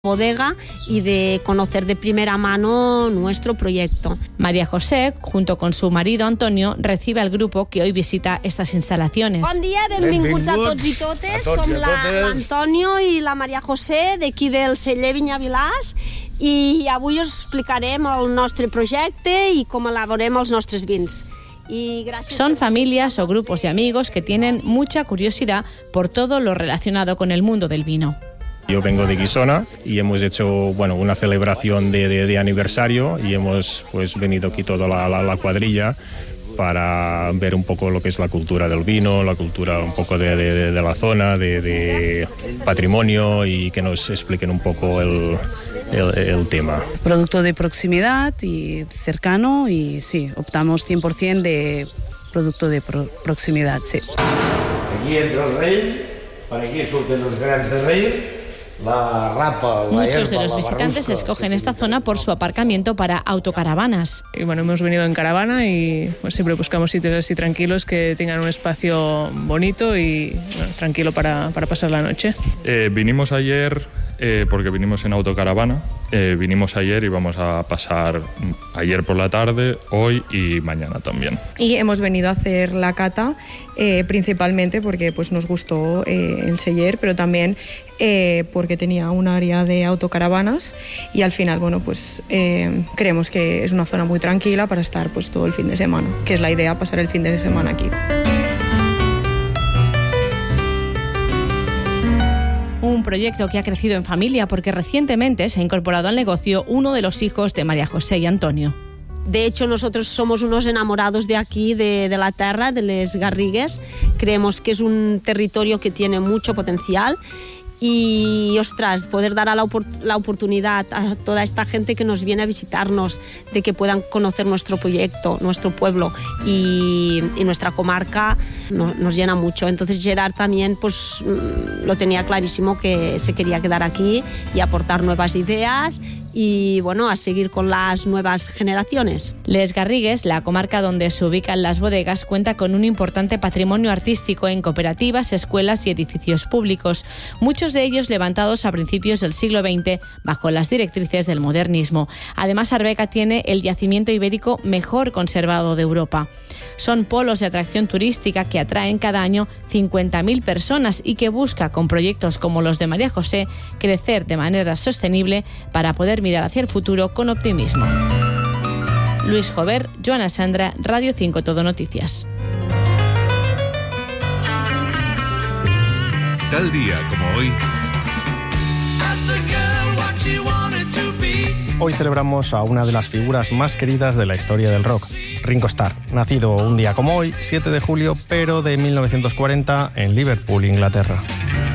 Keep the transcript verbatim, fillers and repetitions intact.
bodega y de conocer de primera mano nuestro proyecto. María José, junto con su marido Antonio, recibe al grupo que hoy visita estas instalaciones. Bon dia, benvinguts, benvinguts a tots i totes. A tots Som i a totes. l'Antonio i la Maria José d'aquí del celler Vinyavilàs i avui us explicarem el nostre projecte i com elaborem els nostres vins. Y Son familias o grupos de amigos que tienen mucha curiosidad por todo lo relacionado con el mundo del vino. Yo vengo de Guisona y hemos hecho bueno, una celebración de, de, de aniversario y hemos pues, venido aquí toda la, la, la cuadrilla para ver un poco lo que es la cultura del vino, la cultura un poco de, de, de la zona, de, de patrimonio y que nos expliquen un poco el, el, el tema. Producto de proximidad y cercano y sí, optamos cien por ciento de producto de pro proximidad, sí. Aquí entra el rey, per aquí surten los grans de rey. La rapa, la Muchos herba, de los la visitantes barrusca, escogen esta zona por su aparcamiento para autocaravanas. Y bueno, hemos venido en caravana y pues, siempre buscamos sitios así tranquilos que tengan un espacio bonito y bueno, tranquilo para, para pasar la noche. Eh, vinimos ayer eh, porque vinimos en autocaravana. Eh, vinimos ayer y vamos a pasar ayer por la tarde, hoy y mañana también. Y hemos venido a hacer la cata eh, principalmente porque pues, nos gustó eh, el celler, pero también eh, porque tenía un área de autocaravanas y al final bueno, pues, eh, creemos que es una zona muy tranquila para estar pues, todo el fin de semana, que es la idea, pasar el fin de semana aquí. Un proyecto que ha crecido en familia porque recientemente se ha incorporado al negocio uno de los hijos de María José y Antonio. De hecho, nosotros somos unos enamorados de aquí, de, de la tierra, de les Garrigues. Creemos que es un territorio que tiene mucho potencial y, ostras, poder dar a la, opor la oportunidad a toda esta gente que nos viene a visitarnos, de que puedan conocer nuestro proyecto, nuestro pueblo y, y nuestra comarca, no, nos llena mucho. Entonces Gerard también pues, lo tenía clarísimo que se quería quedar aquí y aportar nuevas ideas y bueno, a seguir con las nuevas generaciones. Les Garrigues, la comarca donde se ubican las bodegas, cuenta con un importante patrimonio artístico en cooperativas, escuelas y edificios públicos, muchos de ellos levantados a principios del siglo veinte bajo las directrices del modernismo. Además, Arbeca tiene el yacimiento ibérico mejor conservado de Europa. Son polos de atracción turística que atraen cada año cincuenta mil personas y que busca, con proyectos como los de María José, crecer de manera sostenible para poder mirar hacia el futuro con optimismo. Luis Jover, Joana Sandra, Radio cinco Todo Noticias. Tal día como hoy. Hoy celebramos a una de las figuras más queridas de la historia del rock, Ringo Starr, nacido un día como hoy, siete de julio, pero de mil novecientos cuarenta, en Liverpool, Inglaterra.